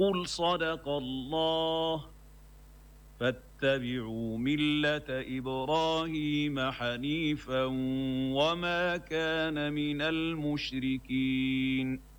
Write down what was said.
قل صدق الله فاتبعوا ملة إبراهيم حنيفا وما كان من المشركين